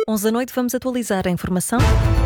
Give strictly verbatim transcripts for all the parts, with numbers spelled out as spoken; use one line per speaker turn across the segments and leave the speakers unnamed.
onze da noite, vamos atualizar a informação.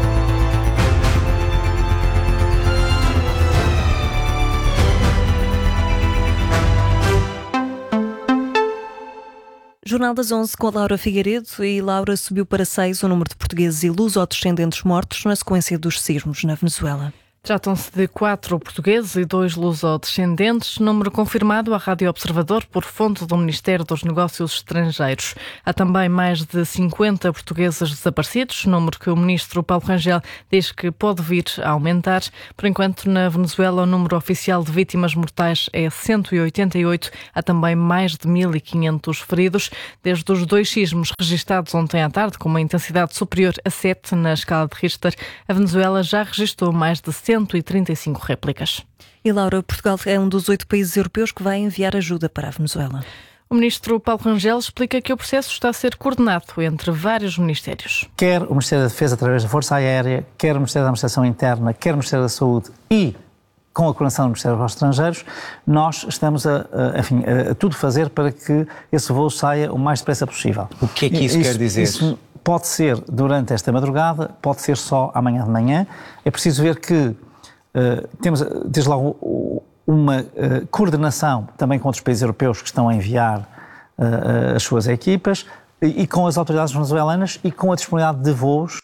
Jornal das onze com a Laura Figueiredo. E Laura, subiu para seis o número de portugueses e luso-descendentes mortos na sequência dos sismos na Venezuela.
Tratam-se de quatro portugueses e dois luso-descendentes, número confirmado à Rádio Observador por fonte do Ministério dos Negócios Estrangeiros. Há também mais de cinquenta portugueses desaparecidos, número que o ministro Paulo Rangel diz que pode vir a aumentar. Por enquanto, na Venezuela, o número oficial de vítimas mortais é cento e oitenta e oito. Há também mais de mil e quinhentos feridos. Desde os dois sismos registados ontem à tarde, com uma intensidade superior a sete na escala de Richter, a Venezuela já registrou mais de cento e trinta e cinco réplicas.
E Laura, Portugal é um dos oito países europeus que vai enviar ajuda para a Venezuela.
O ministro Paulo Rangel explica que o processo está a ser coordenado entre vários ministérios.
Quer o Ministério da Defesa através da Força Aérea, quer o Ministério da Administração Interna, quer o Ministério da Saúde e com a coordenação do Ministério dos Estrangeiros, nós estamos a, a, enfim, a, a tudo fazer para que esse voo saia o mais depressa possível.
O que é que isso, isso quer dizer?
Isso pode ser durante esta madrugada, pode ser só amanhã de manhã. É preciso ver que uh, temos, desde logo, uma uh, coordenação também com outros países europeus que estão a enviar uh, uh, as suas equipas e, e com as autoridades venezuelanas e com a disponibilidade de voos.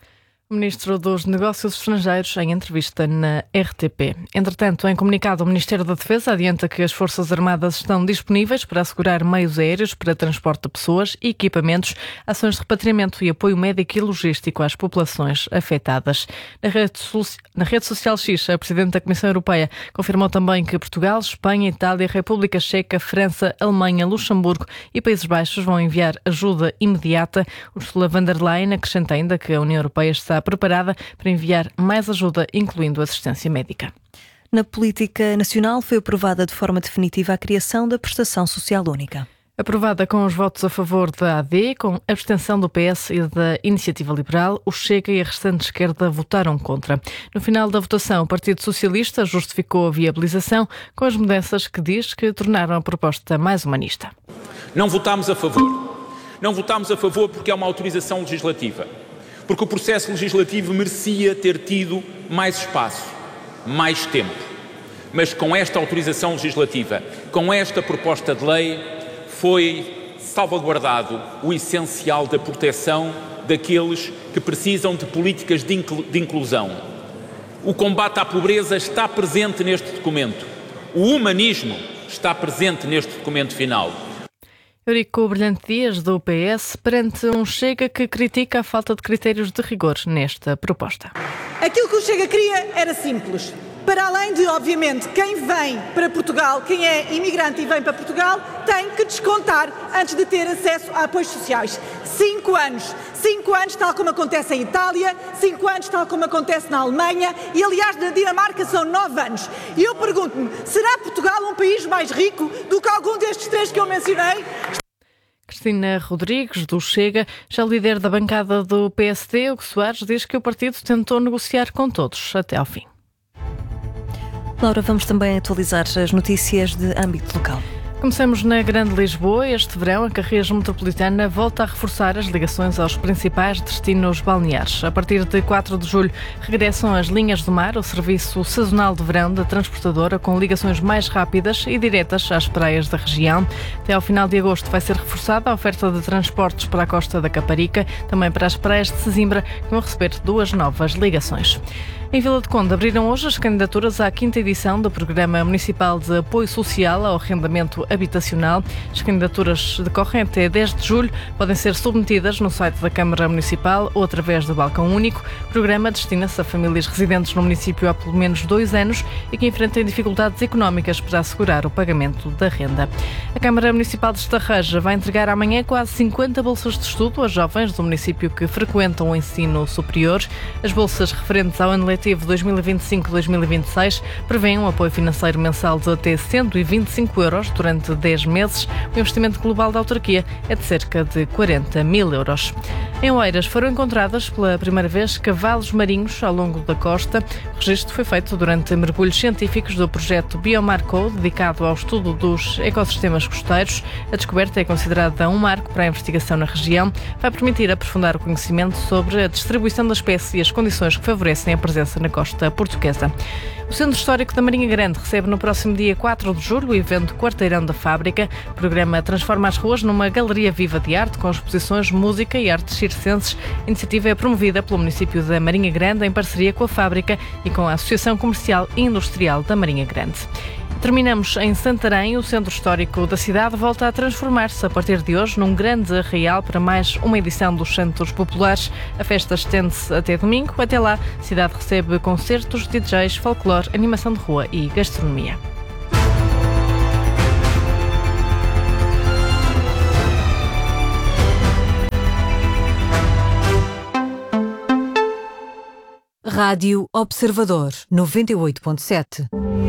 O Ministro dos Negócios Estrangeiros em entrevista na R T P. Entretanto, em comunicado, o Ministério da Defesa adianta que as Forças Armadas estão disponíveis para assegurar meios aéreos para transporte de pessoas e equipamentos, ações de repatriamento e apoio médico e logístico às populações afetadas. Na rede, na rede social X, a Presidente da Comissão Europeia confirmou também que Portugal, Espanha, Itália, República Checa, França, Alemanha, Luxemburgo e Países Baixos vão enviar ajuda imediata. Ursula von der Leyen acrescenta ainda que a União Europeia está preparada para enviar mais ajuda, incluindo assistência médica.
Na política nacional, foi aprovada de forma definitiva a criação da Prestação Social Única.
Aprovada com os votos a favor da A D, com abstenção do P S e da Iniciativa Liberal, o Chega e a restante esquerda votaram contra. No final da votação, o Partido Socialista justificou a viabilização com as mudanças que diz que tornaram a proposta mais humanista.
Não votámos a favor. Não votámos a favor porque é uma autorização legislativa. Porque o processo legislativo merecia ter tido mais espaço, mais tempo. Mas com esta autorização legislativa, com esta proposta de lei, foi salvaguardado o essencial da proteção daqueles que precisam de políticas de inclusão. O combate à pobreza está presente neste documento. O humanismo está presente neste documento final.
Eurico Brilhante Dias, do P S, perante um Chega que critica a falta de critérios de rigor nesta proposta.
Aquilo que o Chega queria era simples. Para além de, obviamente, quem vem para Portugal, quem é imigrante e vem para Portugal, tem que descontar antes de ter acesso a apoios sociais. Cinco anos. Cinco anos, tal como acontece em Itália, cinco anos, tal como acontece na Alemanha e, aliás, na Dinamarca são nove anos. E eu pergunto-me, será Portugal um país mais rico do que algum destes três que eu mencionei?
Cristina Rodrigues, do Chega, já líder da bancada do P S D, Hugo Soares, diz que o partido tentou negociar com todos até ao fim.
Laura, vamos também atualizar as notícias de âmbito local.
Começamos na Grande Lisboa. Este verão, a Carris Metropolitana volta a reforçar as ligações aos principais destinos balneares. A partir de quatro de julho, regressam as linhas do mar, o serviço sazonal de verão da transportadora, com ligações mais rápidas e diretas às praias da região. Até ao final de agosto vai ser reforçada a oferta de transportes para a costa da Caparica, também para as praias de Sesimbra, que vão receber duas novas ligações. Em Vila de Conde abriram hoje as candidaturas à quinta edição do Programa Municipal de Apoio Social ao Arrendamento Habitacional. As candidaturas decorrem até dez de julho, podem ser submetidas no site da Câmara Municipal ou através do balcão único. O programa destina-se a famílias residentes no município há pelo menos dois anos e que enfrentem dificuldades económicas para assegurar o pagamento da renda. A Câmara Municipal de Estarreja vai entregar amanhã quase cinquenta bolsas de estudo a jovens do município que frequentam o ensino superior. As bolsas referentes ao ano letivo executivo dois mil e vinte e cinco a dois mil e vinte e seis prevê um apoio financeiro mensal de até cento e vinte e cinco euros durante dez meses. O investimento global da autarquia é de cerca de quarenta mil euros. Em Oeiras foram encontradas pela primeira vez cavalos marinhos ao longo da costa. O registro foi feito durante mergulhos científicos do projeto Biomarco, dedicado ao estudo dos ecossistemas costeiros. A descoberta é considerada um marco para a investigação na região. Vai permitir aprofundar o conhecimento sobre a distribuição da espécie e as condições que favorecem a presença na costa portuguesa. O Centro Histórico da Marinha Grande recebe no próximo dia quatro de julho o evento Quarteirão da Fábrica. O programa transforma as ruas numa galeria viva de arte com exposições, música e artes circenses. A iniciativa é promovida pelo município da Marinha Grande em parceria com a fábrica e com a Associação Comercial e Industrial da Marinha Grande. Terminamos em Santarém. O centro histórico da cidade volta a transformar-se a partir de hoje num grande arraial para mais uma edição dos Santos Populares. A festa estende-se até domingo. Até lá, a cidade recebe concertos, D Js, folclore, animação de rua e gastronomia.
Rádio Observador noventa e oito ponto sete.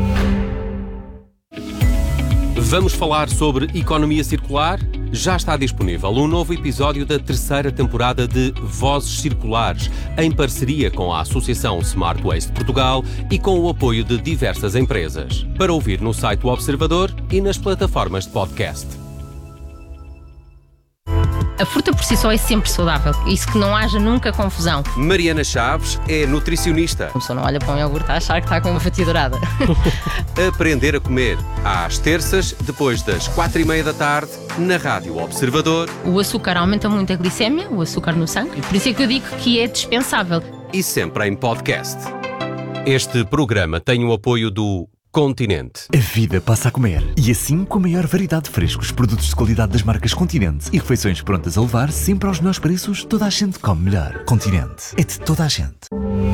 Vamos falar sobre economia circular? Já está disponível um novo episódio da terceira temporada de Vozes Circulares, em parceria com a Associação Smart Waste Portugal e com o apoio de diversas empresas. Para ouvir no site do Observador e nas plataformas de podcast.
A fruta por si só é sempre saudável, isso que não haja nunca confusão.
Mariana Chaves é nutricionista.
A pessoa não olha para um iogurte a achar que está com uma fatia dourada.
Aprender a comer, às terças, depois das quatro e meia da tarde, na Rádio Observador.
O açúcar aumenta muito a glicémia, o açúcar no sangue, por isso é que eu digo que é dispensável.
E sempre em podcast. Este programa tem o apoio do Continente.
A vida passa a comer. E assim, com a maior variedade de frescos, produtos de qualidade das marcas Continente e refeições prontas a levar, sempre aos melhores preços, toda a gente come melhor. Continente. É de toda a gente.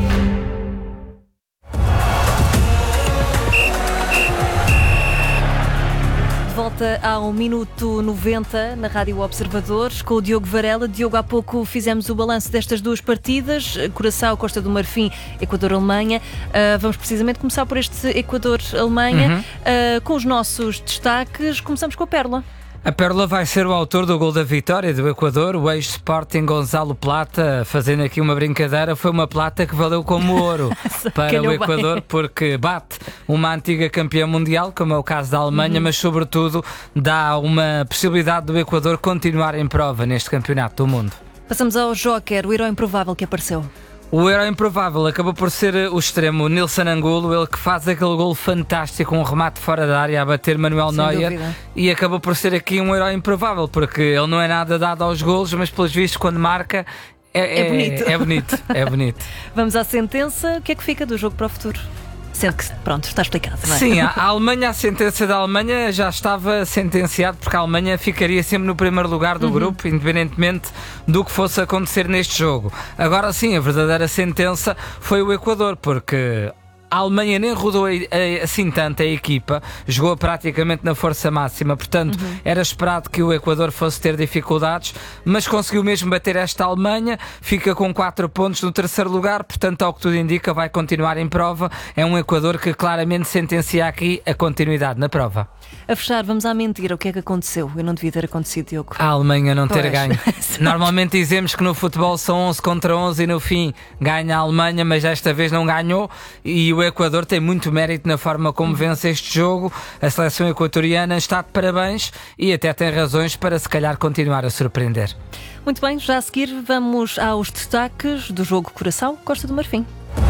Volta ao minuto noventa na Rádio Observador com o Diogo Varela. Diogo, há pouco fizemos o balanço destas duas partidas, Curaçao, Costa do Marfim, Equador-Alemanha. Uh, vamos precisamente começar por este Equador-Alemanha, uhum. uh, com os nossos destaques. Começamos com a Pérola.
A Pérola vai ser o autor do gol da vitória do Equador, o ex-Sporting Gonzalo Plata, fazendo aqui uma brincadeira, foi uma plata que valeu como ouro para o Equador, bem. Porque bate uma antiga campeã mundial, como é o caso da Alemanha, uhum. mas sobretudo dá uma possibilidade do Equador continuar em prova neste campeonato do mundo.
Passamos ao Joker, o herói improvável que apareceu.
O herói improvável acabou por ser o extremo Nilson Angulo, ele que faz aquele golo fantástico, um remate fora da área a bater Manuel Sem Neuer dúvida. E acabou por ser aqui um herói improvável, porque ele não é nada dado aos golos, mas pelos vistos quando marca é,
é bonito.
É, é bonito, é bonito.
Vamos à sentença, o que é que fica do jogo para o futuro? Sendo que, pronto, está explicado, não é?
Sim, a Alemanha, a sentença da Alemanha já estava sentenciado, porque a Alemanha ficaria sempre no primeiro lugar do uhum. grupo, independentemente do que fosse acontecer neste jogo. Agora sim, a verdadeira sentença foi o Equador, porque a Alemanha nem rodou assim tanto a equipa, jogou praticamente na força máxima, portanto uhum. era esperado que o Equador fosse ter dificuldades, mas conseguiu mesmo bater esta Alemanha, fica com quatro pontos no terceiro lugar, portanto ao que tudo indica vai continuar em prova. É um Equador que claramente sentencia aqui a continuidade na prova.
A fechar, vamos à mentira, o que é que aconteceu? Eu não devia ter acontecido, Diogo.
A Alemanha não ter
pois.
ganho. Normalmente dizemos que no futebol são onze contra onze e no fim ganha a Alemanha, mas desta vez não ganhou, e o O Equador tem muito mérito na forma como vence este jogo. A seleção equatoriana está de parabéns e até tem razões para se calhar continuar a surpreender.
Muito bem, já a seguir vamos aos destaques do jogo Curaçao, Costa do Marfim.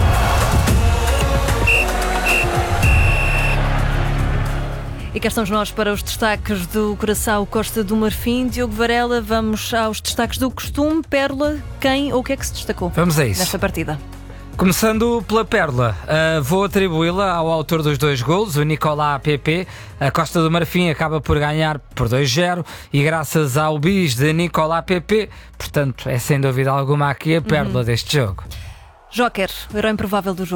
E cá estamos nós para os destaques do Curaçao, Costa do Marfim. Diogo Varela, vamos aos destaques do costume. Pérola, quem ou o que é que se destacou
vamos a isso.
nesta partida?
Começando pela Pérola, uh, vou atribuí-la ao autor dos dois golos, o Nicolás Pepe. A Costa do Marfim acaba por ganhar por dois zero e graças ao bis de Nicolás Pepe, portanto é sem dúvida alguma aqui a Pérola uhum. deste jogo.
Joker, o herói improvável do jogo.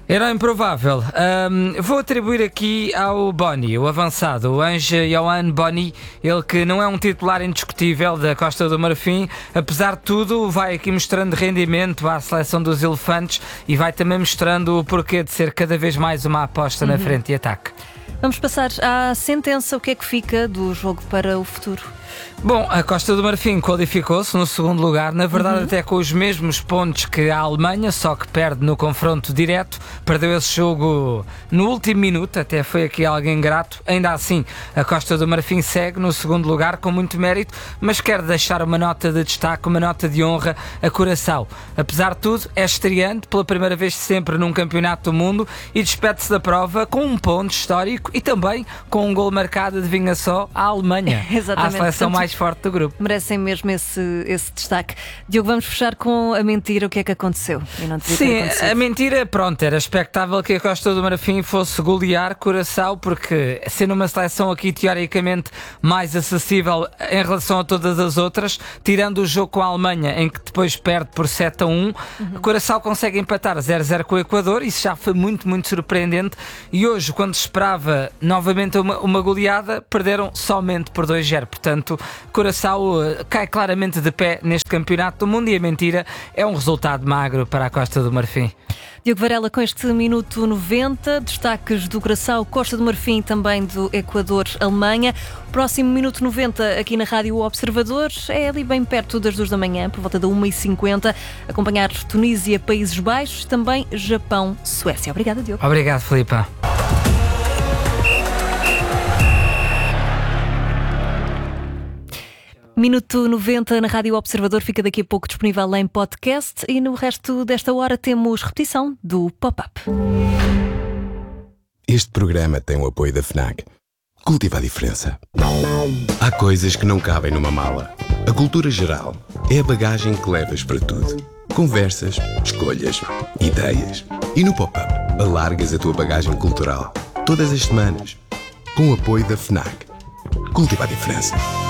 Herói improvável. Um, vou atribuir aqui ao Boni, o avançado, o Ange Johan Boni, ele que não é um titular indiscutível da Costa do Marfim, apesar de tudo vai aqui mostrando rendimento à seleção dos elefantes e vai também mostrando o porquê de ser cada vez mais uma aposta uhum. na frente de ataque.
Vamos passar à sentença. O que é que fica do jogo para o futuro?
Bom, a Costa do Marfim qualificou-se no segundo lugar, na verdade uhum. até com os mesmos pontos que a Alemanha, só que perde no confronto direto, perdeu esse jogo no último minuto, até foi aqui alguém grato. Ainda assim, a Costa do Marfim segue no segundo lugar com muito mérito, mas quer deixar uma nota de destaque, uma nota de honra a Curaçao. Apesar de tudo, é estreante pela primeira vez sempre num campeonato do mundo e despede-se da prova com um ponto histórico e também com um gol marcado, adivinha só, à Alemanha.
Exatamente.
À seleção mais forte do grupo.
Merecem mesmo esse, esse destaque. Diogo, vamos fechar com a mentira. O que é que aconteceu? E não
Sim, a mentira, pronto, era expectável que a Costa do Marfim fosse golear Curaçao, porque sendo uma seleção aqui teoricamente mais acessível em relação a todas as outras, tirando o jogo com a Alemanha, em que depois perde por sete a um, uhum. Curaçao consegue empatar zero a zero com o Equador. Isso já foi muito, muito surpreendente. E hoje, quando se esperava novamente uma, uma goleada, perderam somente por dois a zero. Portanto, Curaçao cai claramente de pé neste campeonato do mundo e a mentira é um resultado magro para a Costa do Marfim.
Diogo Varela, com este minuto noventa, destaques do Curaçao, Costa do Marfim, também do Equador, Alemanha. Próximo minuto noventa aqui na Rádio Observador, é ali bem perto das duas da manhã, por volta da uma e cinquenta, acompanhar Tunísia, Países Baixos, também Japão, Suécia. Obrigada, Diogo.
Obrigado, Filipa.
Minuto noventa na Rádio Observador fica daqui a pouco disponível em podcast e no resto desta hora temos repetição do Pop-Up.
Este programa tem o apoio da FNAC. Cultiva a diferença. Há coisas que não cabem numa mala. A cultura geral é a bagagem que levas para tudo. Conversas, escolhas, ideias. E no Pop-Up alargas a tua bagagem cultural. Todas as semanas. Com o apoio da FNAC. Cultiva a diferença.